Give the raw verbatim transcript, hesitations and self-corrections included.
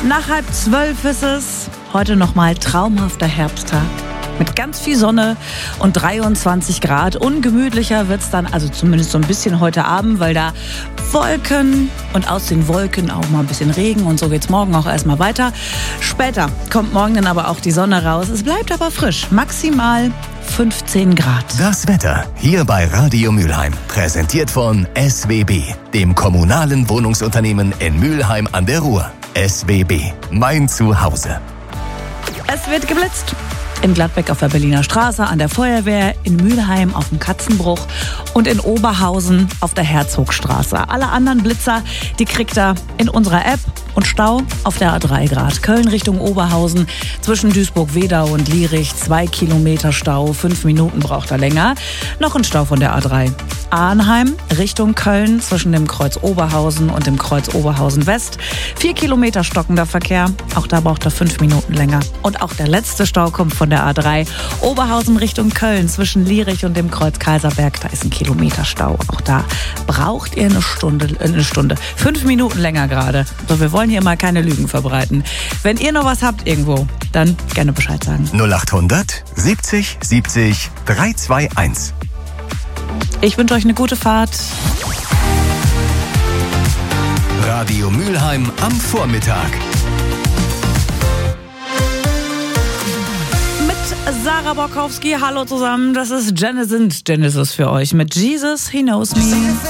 Nach halb zwölf ist es. Heute nochmal traumhafter Herbsttag. Mit ganz viel Sonne und dreiundzwanzig Grad. Ungemütlicher wird es dann, also zumindest so ein bisschen heute Abend, weil da Wolken und aus den Wolken auch mal ein bisschen Regen und so geht's morgen auch erstmal weiter. Später kommt morgen dann aber auch die Sonne raus. Es bleibt aber frisch. Maximal fünfzehn Grad. Das Wetter hier bei Radio Mülheim. Präsentiert von S W B, dem kommunalen Wohnungsunternehmen in Mülheim an der Ruhr. S W B, mein Zuhause. Es wird geblitzt. In Gladbeck auf der Berliner Straße, an der Feuerwehr, in Mülheim auf dem Katzenbruch und in Oberhausen auf der Herzogstraße. Alle anderen Blitzer, die kriegt ihr in unserer App. Und Stau auf der A drei Grad. Köln Richtung Oberhausen zwischen Duisburg-Wedau und Lierich. Zwei Kilometer Stau, fünf Minuten braucht er länger. Noch ein Stau von der A drei. Arnheim Richtung Köln zwischen dem Kreuz Oberhausen und dem Kreuz Oberhausen West. Vier Kilometer stockender Verkehr. Auch da braucht er fünf Minuten länger. Und auch der letzte Stau kommt von der A drei. Oberhausen Richtung Köln zwischen Lierich und dem Kreuz Kaiserberg. Da ist ein Kilometer Stau. Auch da braucht ihr eine Stunde, äh, eine Stunde. Fünf Minuten länger gerade. So, wir wollen hier mal keine Lügen verbreiten. Wenn ihr noch was habt irgendwo, dann gerne Bescheid sagen. null achthundert siebzig siebzig dreihundertzweiundzwanzig. Ich wünsche euch eine gute Fahrt. Radio Mülheim am Vormittag. Mit Sarah Borkowski. Hallo zusammen. Das ist Genesis. Genesis für euch mit Jesus, He Knows Me.